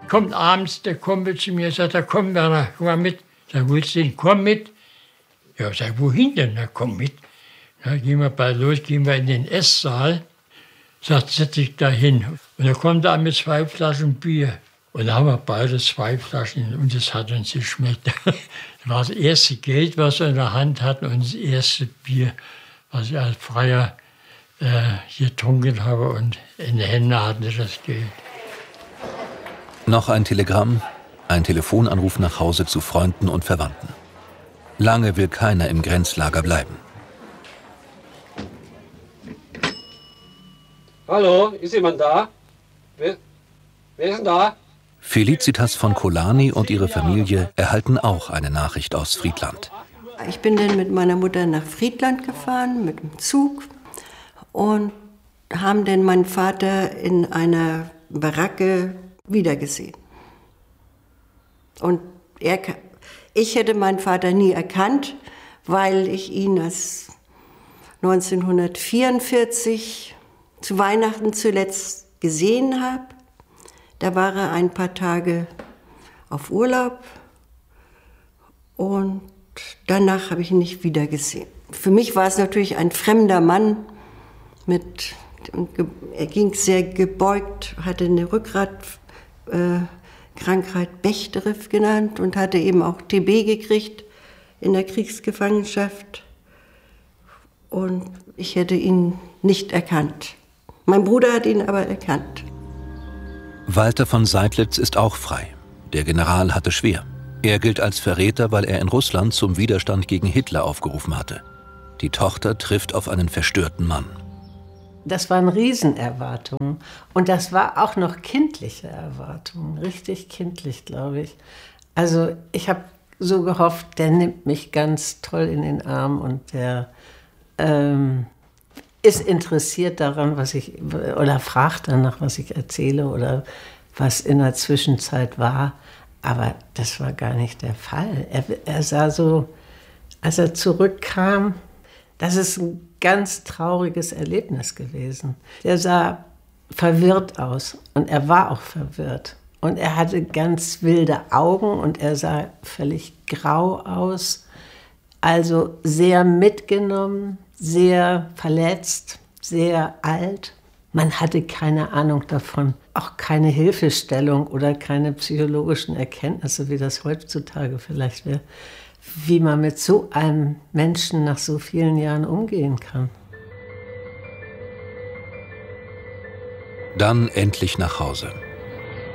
Kommt abends der Kumpel zu mir, sagt er, komm Werner, komm mal mit. Sag, willst du denn, komm mit? Ja, sag, wohin denn? Na, komm mit. Na, gehen wir bald los, gehen wir in den Esssaal. Sagt, setz dich da hin. Und dann kommt er mit 2 Flaschen Bier. Und da haben wir beide 2 Flaschen und es hat uns geschmeckt. Das war das erste Geld, was wir in der Hand hatten und das erste Bier, was ich als Freier getrunken habe und in den Händen hatte das Geld. Noch ein Telegramm, ein Telefonanruf nach Hause zu Freunden und Verwandten. Lange will keiner im Grenzlager bleiben. Hallo, ist jemand da? Wer ist denn da? Felicitas von Kolani und ihre Familie erhalten auch eine Nachricht aus Friedland. Ich bin dann mit meiner Mutter nach Friedland gefahren, mit dem Zug. Und haben dann meinen Vater in einer Baracke wiedergesehen. Und ich hätte meinen Vater nie erkannt, weil ich ihn als 1944 zu Weihnachten zuletzt gesehen habe. Da war er ein paar Tage auf Urlaub und danach habe ich ihn nicht wiedergesehen. Für mich war es natürlich ein fremder Mann. Er ging sehr gebeugt, hatte eine Rückgratkrankheit, Bechterew genannt, und hatte eben auch TB gekriegt in der Kriegsgefangenschaft. Und ich hätte ihn nicht erkannt. Mein Bruder hat ihn aber erkannt. Walter von Seidlitz ist auch frei. Der General hatte schwer. Er gilt als Verräter, weil er in Russland zum Widerstand gegen Hitler aufgerufen hatte. Die Tochter trifft auf einen verstörten Mann. Das waren Riesenerwartungen. Und das war auch noch kindliche Erwartungen. Richtig kindlich, glaube ich. Also ich habe so gehofft, der nimmt mich ganz toll in den Arm und der ist interessiert daran, oder fragt danach, was ich erzähle oder was in der Zwischenzeit war. Aber das war gar nicht der Fall. Er sah so, als er zurückkam, das ist ein ganz trauriges Erlebnis gewesen. Der sah verwirrt aus und er war auch verwirrt. Und er hatte ganz wilde Augen und er sah völlig grau aus. Also sehr mitgenommen, sehr verletzt, sehr alt. Man hatte keine Ahnung davon, auch keine Hilfestellung oder keine psychologischen Erkenntnisse, wie das heutzutage vielleicht wäre, wie man mit so einem Menschen nach so vielen Jahren umgehen kann. Dann endlich nach Hause.